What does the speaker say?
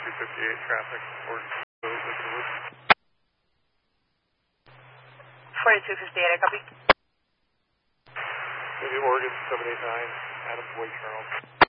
258 traffic, or 4258, I copy. maybe Oregon 789, Adams Way, Charles.